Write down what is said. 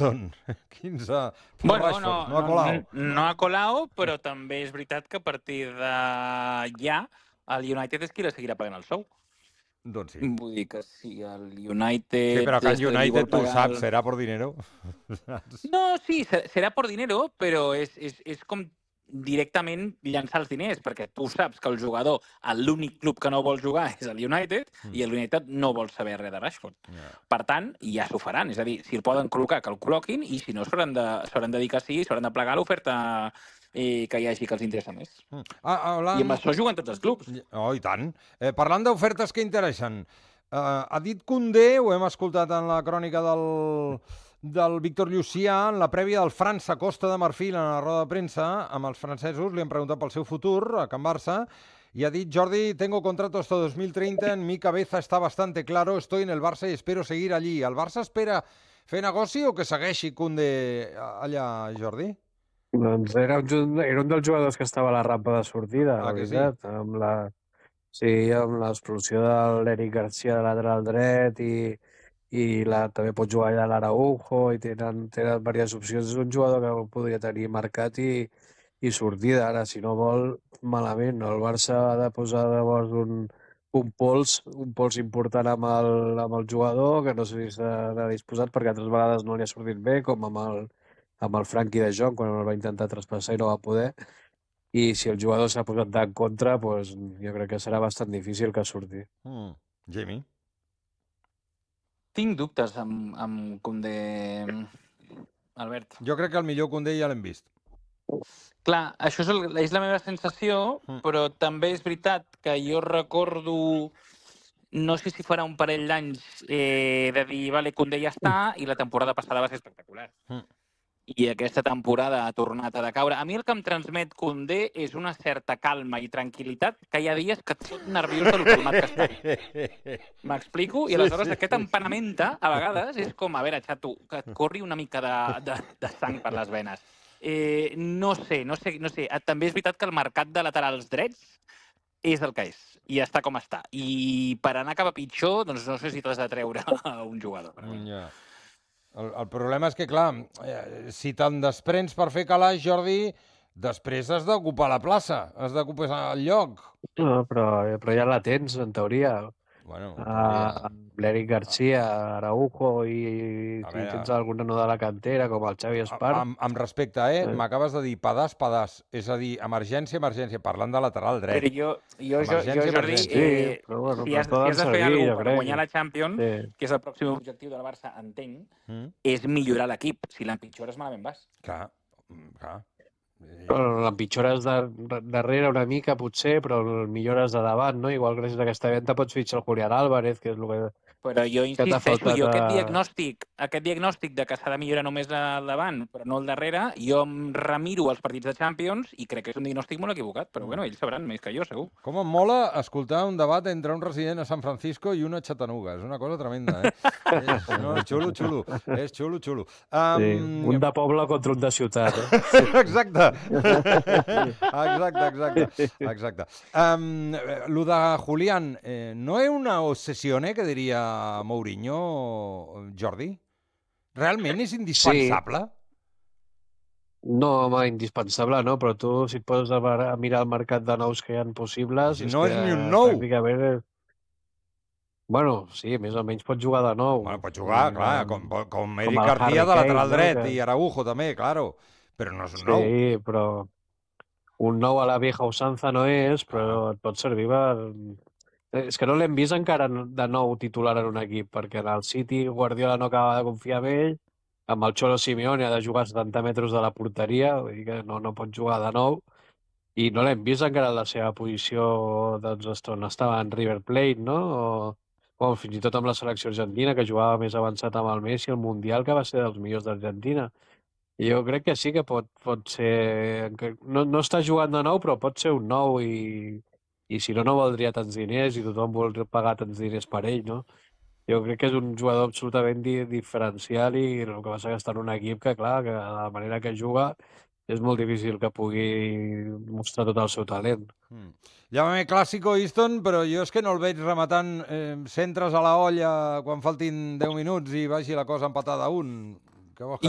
Houston, 15, per Bueno, Rashford, no ha colat. no ha colat, però també és veritat que a partir de ja el United és qui la seguirà pagant el sou. Doncs sí. Vull dir que si el United... Sí, però Can li United, vol tu pagar saps, serà por dinero. No, sí, serà por dinero, però és com directament llançar els diners, perquè tu saps que el jugador, l'únic club que no vol jugar és el United, i el United no vol saber res de Rashford. Per tant, ja s'ho faran. És a dir, si el poden col·locar, que el col·loquin, i si no, s'hauran de dir que sí, s'hauran de plegar l'oferta que hi hagi que els interessa més. I amb això juguen tots els clubs. Oh, i tant. Parlant d'ofertes que interessen, ha dit Koundé, ho hem escoltat en la crònica del Víctor Llucià, en la prèvia del França-Costa de Marfil, en la roda de premsa, amb els francesos, li han preguntat pel seu futur a Can Barça, y ha dit, Jordi, tengo contrato hasta 2030, en mi cabeza está bastante claro, estoy en el Barça y espero seguir allí. El Barça espera fer negoci o que segueixi Koundé allà, Jordi? Doncs era un dels jugadors que estava a la rampa de sortida, la veritat. Sí? Amb l'expulsió de l'Eric Garcia de lateral dret i també pot jugar allà l'Araujo i tenen diverses opcions. És un jugador que podria tenir mercat i sortida. Ara, si no vol, malament. No? El Barça ha de posar llavors un pols important amb el jugador, que no sé si s'ha disposat, perquè altres vegades no li ha sortit bé, com amb el Frenkie de Jong, quan el va intentar traspassar i no va poder. I si el jugador s'ha posat en contra, doncs jo crec que serà bastant difícil que surti. Jamie? Tinc dubtes amb Koundé, Albert. Jo crec que el millor Koundé ja l'hem vist. Clar, això és la meva sensació, però també és veritat que jo recordo, no sé si farà un parell d'anys, de dir, vale, Koundé ja està, i la temporada passada va ser espectacular. I aquesta temporada ha tornat a decaure. A mi el que em transmet Koundé és una certa calma i tranquil·litat, que hi ha dies que et fot nerviós de lo calmat que està. M'explico? I aleshores aquest empanamenta, a vegades, és com, a veure, xato, que et corri una mica de sang per les venes. No sé. També és veritat que el mercat de laterals drets és el que és, i està com està. I per anar cap a pitjor, doncs no sé si t'has de treure un jugador. El problema és que, clar, si te'n desprens per fer calaix, Jordi, després has d'ocupar la plaça, has d'ocupar el lloc. No, però ja la tens, en teoria. Bueno, l'Eric Garcia, Araujo i si tens algun no de la cantera, com el Xavi Espart. Amb respecte, m'acabes de dir pedaç, és a dir, emergència, parlant de lateral dret. Però jo Jordi, si has de fer alguna cosa per guanyar la Champions, que és el pròxim objectiu del Barça, entenc, és millorar l'equip. Si l'empitjores, malament vas. Clar. L'empitjores darrere una mica, potser, però el millores de davant, no? Igual gràcies a aquesta venda pots fitxar el Julián Álvarez, que és el que... Però jo insisteixo, aquest diagnòstic de que s'ha de millorar només al davant, però no al darrere, jo em remiro els partits de Champions i crec que és un diagnòstic molt equivocat, però bueno, ells sabran més que jo, segur. Com em mola escoltar un debat entre un resident a San Francisco i una a Chattanooga. És una cosa tremenda, És xulo. És xulo. Sí, un de poble contra un de ciutat, Exacte. Lo de Julián, no es una obsesión, que diria Mourinho, Jordi? Realment és indispensable? Sí. No, home, indispensable no, però tu si et poses a mirar el mercat de nous que hi ha possibles... No és ni un nou. Pràcticament... Bueno, sí, més o menys pot jugar de nou. Bueno, pot jugar, clar, com Eric García de lateral dret i Araujo també, claro, però no és un nou. Sí, però un nou a la vieja usanza no és, però et pot servir per... És que no l'hem vist encara de nou titular en un equip, perquè en el City Guardiola no acaba de confiar en ell, amb el Cholo Simeone ha de jugar a 70 metres de la porteria, vull dir que no pot jugar de nou, i no l'hem vist encara en la seva posició doncs, on estava en River Plate, no? O fins i tot amb la selecció argentina, que jugava més avançat amb el Messi, el Mundial, que va ser dels millors d'Argentina. I jo crec que sí que pot ser... No està jugant de nou, però pot ser un nou i si no valdria tants diners i tothom vol pagar tants diners per ell, no? Jo crec que és un jugador absolutament diferencial i el que passa que està en un equip que, clar, que de la manera que juga és molt difícil que pugui mostrar tot el seu talent. Llámame clàssico, Easton, però jo és que no el veig rematant centres a la olla quan faltin 10 minuts i vagi la cosa empatada a un.